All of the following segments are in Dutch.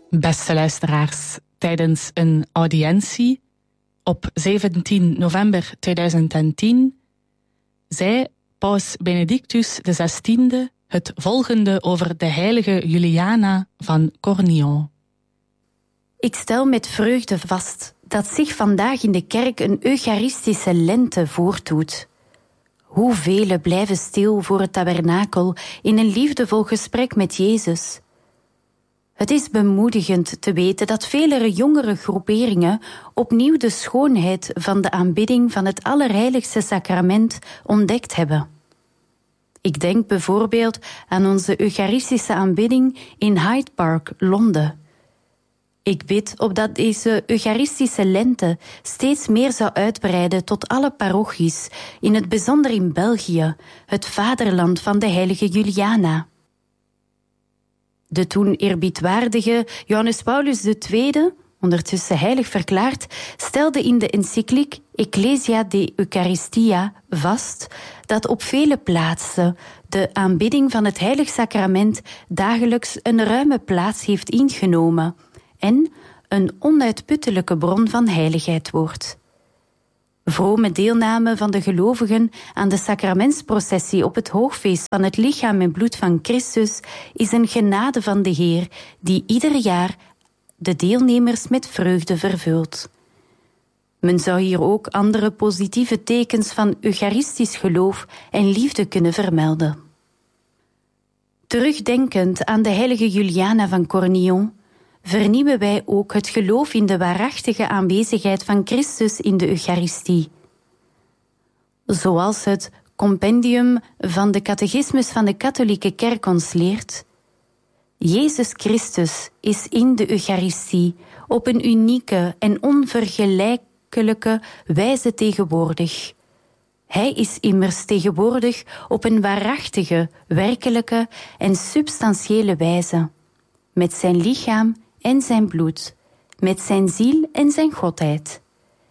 Beste luisteraars, tijdens een audiëntie op 17 november 2010 zei paus Benedictus XVI het volgende over de heilige Juliana van Cornillon. Ik stel met vreugde vast dat zich vandaag in de kerk een eucharistische lente voordoet. Hoevelen blijven stil voor het tabernakel in een liefdevol gesprek met Jezus. Het is bemoedigend te weten dat vele jongere groeperingen opnieuw de schoonheid van de aanbidding van het Allerheiligste Sacrament ontdekt hebben. Ik denk bijvoorbeeld aan onze eucharistische aanbidding in Hyde Park, Londen. Ik bid opdat deze eucharistische lente steeds meer zou uitbreiden tot alle parochies, in het bijzonder in België, het vaderland van de heilige Juliana. De toen eerbiedwaardige Johannes Paulus II, ondertussen heilig verklaard, stelde in de encycliek Ecclesia de Eucharistia vast dat op vele plaatsen de aanbidding van het heilig sacrament dagelijks een ruime plaats heeft ingenomen en een onuitputtelijke bron van heiligheid wordt. Vrome deelname van de gelovigen aan de sacramentsprocessie op het hoogfeest van het lichaam en bloed van Christus is een genade van de Heer die ieder jaar de deelnemers met vreugde vervult. Men zou hier ook andere positieve tekens van eucharistisch geloof en liefde kunnen vermelden. Terugdenkend aan de heilige Juliana van Cornillon vernieuwen wij ook het geloof in de waarachtige aanwezigheid van Christus in de Eucharistie. Zoals het compendium van de catechismus van de katholieke kerk ons leert, Jezus Christus is in de Eucharistie op een unieke en onvergelijkelijke wijze tegenwoordig. Hij is immers tegenwoordig op een waarachtige, werkelijke en substantiële wijze, met zijn lichaam en zijn bloed, met zijn ziel en zijn godheid.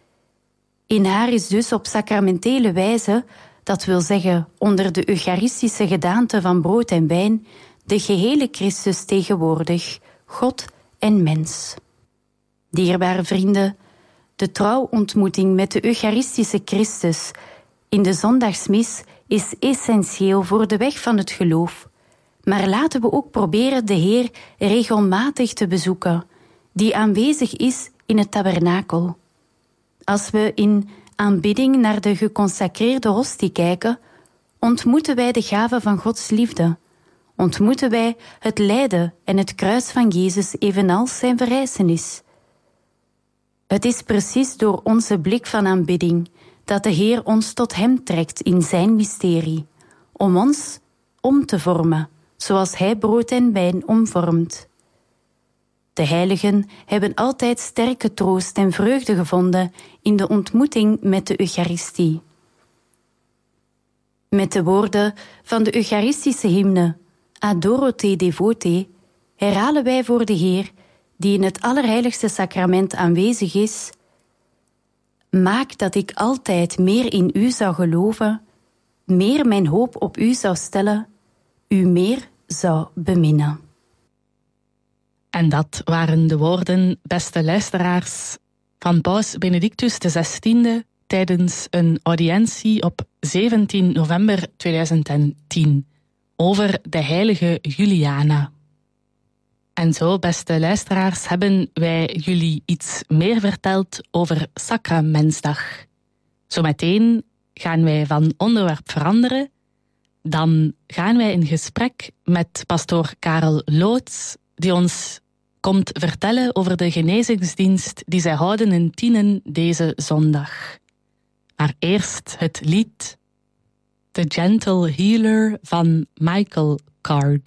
In haar is dus op sacramentele wijze, dat wil zeggen onder de eucharistische gedaante van brood en wijn, de gehele Christus tegenwoordig, God en mens. Dierbare vrienden, de trouwontmoeting met de eucharistische Christus in de zondagsmis is essentieel voor de weg van het geloof. Maar laten we ook proberen de Heer regelmatig te bezoeken, die aanwezig is in het tabernakel. Als we in aanbidding naar de geconsacreerde hostie kijken, ontmoeten wij de gave van Gods liefde. Ontmoeten wij het lijden en het kruis van Jezus evenals zijn verrijzenis. Het is precies door onze blik van aanbidding dat de Heer ons tot Hem trekt in zijn mysterie, om ons om te vormen, zoals Hij brood en wijn omvormt. De heiligen hebben altijd sterke troost en vreugde gevonden in de ontmoeting met de Eucharistie. Met de woorden van de Eucharistische hymne Adoro te devote herhalen wij voor de Heer, die in het Allerheiligste Sacrament aanwezig is: maak dat ik altijd meer in U zou geloven, meer mijn hoop op U zou stellen, U meer zou beminnen. En dat waren de woorden, beste luisteraars, van paus Benedictus XVI tijdens een audiëntie op 17 november 2010 over de heilige Juliana. En zo, beste luisteraars, hebben wij jullie iets meer verteld over Sacramentsdag. Zometeen gaan wij van onderwerp veranderen. Dan gaan wij in gesprek met pastoor Karel Loots, die ons komt vertellen over de genezingsdienst die zij houden in Tienen deze zondag. Maar eerst het lied The Gentle Healer van Michael Card.